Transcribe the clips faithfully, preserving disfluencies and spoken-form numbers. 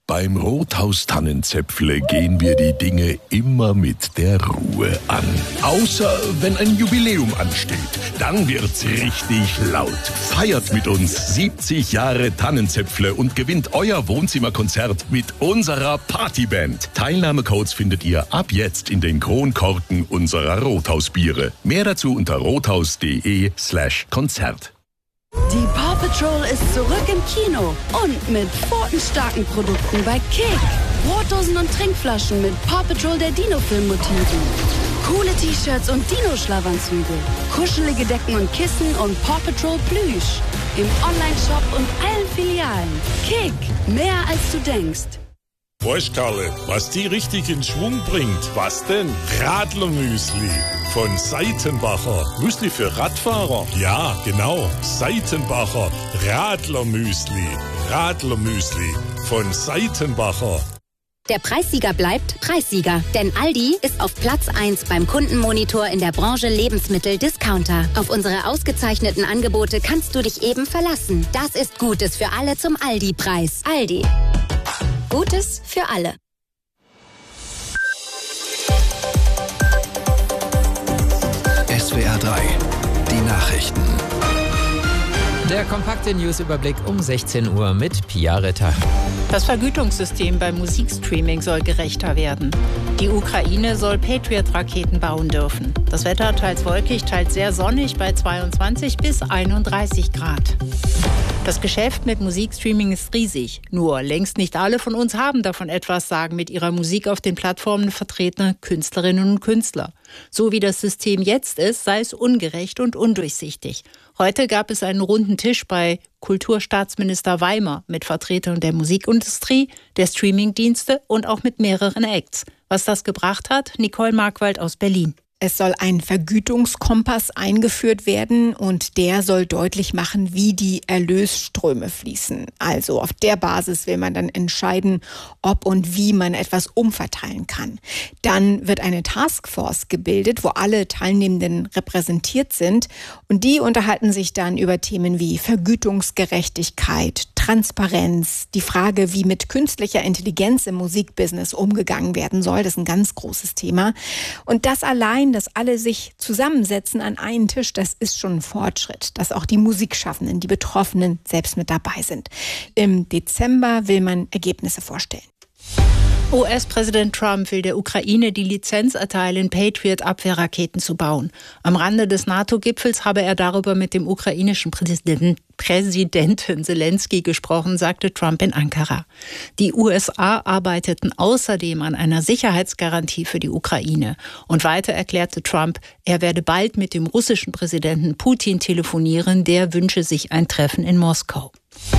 Beim Rothaus Tannenzäpfle gehen wir die Dinge immer mit der Ruhe an. Außer wenn ein Jubiläum ansteht. Dann wird's richtig laut. Feiert mit uns siebzig Jahre Tannenzäpfle und gewinnt euer Wohnzimmerkonzert mit unserer Partyband. Teilnahmecodes findet ihr ab jetzt in den Kronkorken unserer Rothausbiere. Mehr dazu unter rothaus.de slash Konzert. Die Paw Patrol ist zurück im Kino und mit pfotenstarken Produkten bei Kick. Brotdosen und Trinkflaschen mit Paw Patrol der Dino-Film-Motiven. Coole T-Shirts und Dino-Schlafanzüge. Kuschelige Decken und Kissen und Paw Patrol Plüsch. Im Online-Shop und allen Filialen. Kick, mehr als du denkst. Weißt Karle, was die richtig in Schwung bringt? Was denn? Radlermüsli von Seitenbacher. Müsli für Radfahrer? Ja, genau. Seitenbacher Radlermüsli. Radlermüsli von Seitenbacher. Der Preissieger bleibt Preissieger, denn Aldi ist auf Platz eins beim Kundenmonitor in der Branche Lebensmittel-Discounter. Auf unsere ausgezeichneten Angebote kannst du dich eben verlassen. Das ist Gutes für alle zum Aldi-Preis. Aldi. Gutes für alle. S W R drei, die Nachrichten. Der kompakte Newsüberblick um sechzehn Uhr mit Pia Ritter. Das Vergütungssystem beim Musikstreaming soll gerechter werden. Die Ukraine soll Patriot-Raketen bauen dürfen. Das Wetter teils wolkig, teils sehr sonnig bei zweiundzwanzig bis einunddreißig Grad. Das Geschäft mit Musikstreaming ist riesig. Nur längst nicht alle von uns haben davon etwas, sagen mit ihrer Musik auf den Plattformen vertretene Künstlerinnen und Künstler. So wie das System jetzt ist, sei es ungerecht und undurchsichtig. Heute gab es einen runden Tisch bei Kulturstaatsminister Weimer mit Vertretern der Musikindustrie, der Streamingdienste und auch mit mehreren Acts. Was das gebracht hat, Nicole Markwald aus Berlin. Es soll ein Vergütungskompass eingeführt werden und der soll deutlich machen, wie die Erlösströme fließen. Also auf der Basis will man dann entscheiden, ob und wie man etwas umverteilen kann. Dann wird eine Taskforce gebildet, wo alle Teilnehmenden repräsentiert sind und die unterhalten sich dann über Themen wie Vergütungsgerechtigkeit, Transparenz, die Frage, wie mit künstlicher Intelligenz im Musikbusiness umgegangen werden soll. Das ist ein ganz großes Thema. Und das allein, dass alle sich zusammensetzen an einen Tisch, das ist schon ein Fortschritt. Dass auch die Musikschaffenden, die Betroffenen selbst mit dabei sind. Im Dezember will man Ergebnisse vorstellen. U S-Präsident Trump will der Ukraine die Lizenz erteilen, Patriot-Abwehrraketen zu bauen. Am Rande des NATO-Gipfels habe er darüber mit dem ukrainischen Präsidenten, Präsidenten Zelensky gesprochen, sagte Trump in Ankara. Die U S A arbeiteten außerdem an einer Sicherheitsgarantie für die Ukraine. Und weiter erklärte Trump, er werde bald mit dem russischen Präsidenten Putin telefonieren, der wünsche sich ein Treffen in Moskau.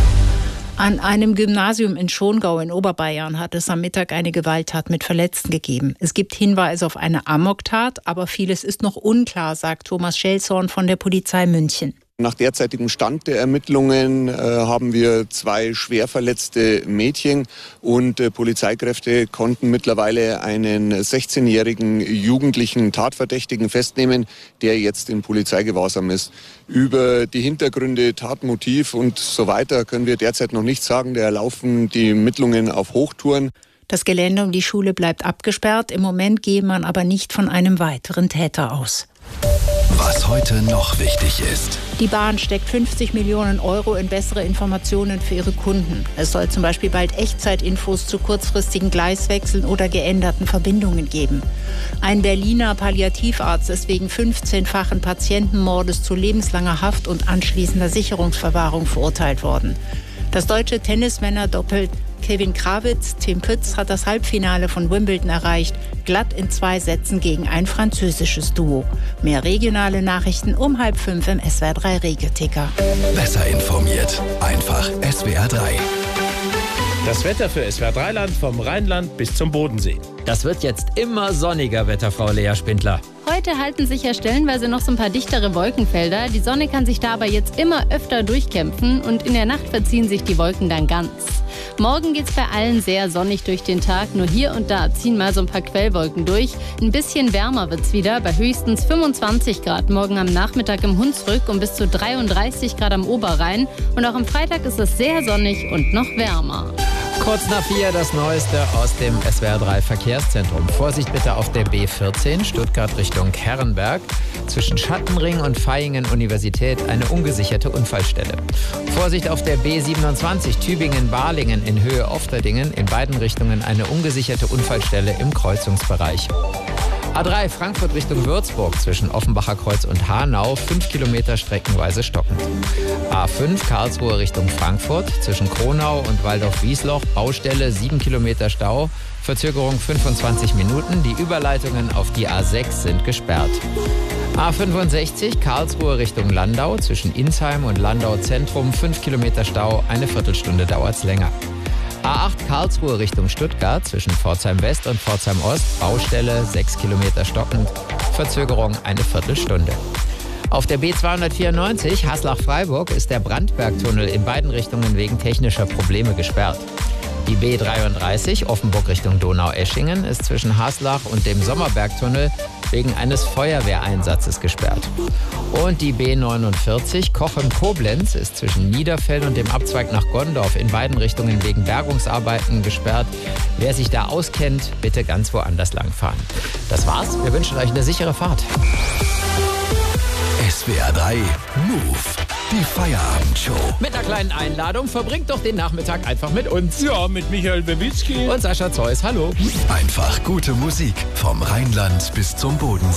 An einem Gymnasium in Schongau in Oberbayern hat es am Mittag eine Gewalttat mit Verletzten gegeben. Es gibt Hinweise auf eine Amoktat, aber vieles ist noch unklar, sagt Thomas Schelzorn von der Polizei München. Nach derzeitigem Stand der Ermittlungen äh, haben wir zwei schwer verletzte Mädchen und äh, Polizeikräfte konnten mittlerweile einen sechzehnjährigen jugendlichen Tatverdächtigen festnehmen, der jetzt in Polizeigewahrsam ist. Über die Hintergründe, Tatmotiv und so weiter können wir derzeit noch nichts sagen. Da laufen die Ermittlungen auf Hochtouren. Das Gelände um die Schule bleibt abgesperrt. Im Moment gehe man aber nicht von einem weiteren Täter aus. Was heute noch wichtig ist. Die Bahn steckt fünfzig Millionen Euro in bessere Informationen für ihre Kunden. Es soll zum Beispiel bald Echtzeitinfos zu kurzfristigen Gleiswechseln oder geänderten Verbindungen geben. Ein Berliner Palliativarzt ist wegen fünfzehnfachen Patientenmordes zu lebenslanger Haft und anschließender Sicherungsverwahrung verurteilt worden. Das deutsche Tennismännerdoppel Kevin Krawitz, Tim Pütz hat das Halbfinale von Wimbledon erreicht, glatt in zwei Sätzen gegen ein französisches Duo. Mehr regionale Nachrichten um halb fünf im S W R drei Regelticker. Besser informiert, einfach S W R drei. Das Wetter für S W R drei Land vom Rheinland bis zum Bodensee. Das wird jetzt immer sonniger, Wetterfrau Lea Spindler. Heute halten sich ja stellenweise noch so ein paar dichtere Wolkenfelder. Die Sonne kann sich da aber jetzt immer öfter durchkämpfen und in der Nacht verziehen sich die Wolken dann ganz. Morgen geht's bei allen sehr sonnig durch den Tag. Nur hier und da ziehen mal so ein paar Quellwolken durch. Ein bisschen wärmer wird's wieder, bei höchstens fünfundzwanzig Grad morgen am Nachmittag im Hunsrück und bis zu dreiunddreißig Grad am Oberrhein. Und auch am Freitag ist es sehr sonnig und noch wärmer. Kurz nach vier das Neueste aus dem S W R drei Verkehrszentrum. Vorsicht bitte auf der B vierzehn, Stuttgart Richtung Herrenberg. Zwischen Schattenring und Vaihingen Universität eine ungesicherte Unfallstelle. Vorsicht auf der B siebenundzwanzig, Tübingen-Balingen in Höhe Ofterdingen. In beiden Richtungen eine ungesicherte Unfallstelle im Kreuzungsbereich. A drei Frankfurt Richtung Würzburg zwischen Offenbacher Kreuz und Hanau, fünf Kilometer streckenweise stockend. A fünf Karlsruhe Richtung Frankfurt zwischen Kronau und Waldorf-Wiesloch, Baustelle, sieben Kilometer Stau, Verzögerung fünfundzwanzig Minuten. Die Überleitungen auf die A sechs sind gesperrt. A fünfundsechzig Karlsruhe Richtung Landau zwischen Insheim und Landau Zentrum, fünf Kilometer Stau, eine Viertelstunde dauert's länger. A acht Karlsruhe Richtung Stuttgart zwischen Pforzheim West und Pforzheim Ost, Baustelle, sechs Kilometer stockend, Verzögerung eine Viertelstunde. Auf der B zweihundertvierundneunzig Haslach-Freiburg ist der Brandbergtunnel in beiden Richtungen wegen technischer Probleme gesperrt. Die B dreiunddreißig Offenburg Richtung Donaueschingen ist zwischen Haslach und dem Sommerbergtunnel wegen eines Feuerwehreinsatzes gesperrt. Und die B neunundvierzig Cochem-Koblenz ist zwischen Niederfell und dem Abzweig nach Gondorf in beiden Richtungen wegen Bergungsarbeiten gesperrt. Wer sich da auskennt, bitte ganz woanders langfahren. Das war's. Wir wünschen euch eine sichere Fahrt. S W R drei Move. Die Feierabendshow. Mit einer kleinen Einladung, verbringt doch den Nachmittag einfach mit uns. Ja, mit Michael Bewitzki und Sascha Zeus. Hallo. Einfach gute Musik vom Rheinland bis zum Bodensee.